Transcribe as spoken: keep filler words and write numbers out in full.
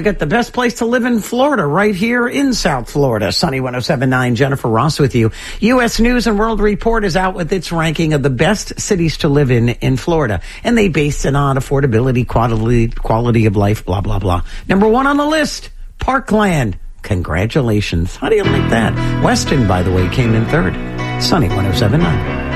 got the best place to live in Florida right here in South Florida. Sunny one oh seven point nine, Jennifer Ross with you. U S News and World Report is out with its ranking of the best cities to live in in Florida. And they base it on affordability, quality, quality of life, blah, blah, blah. Number one on the list, Parkland. Congratulations. How do you like that? Weston, by the way, came in third. Sunny one oh seven point nine.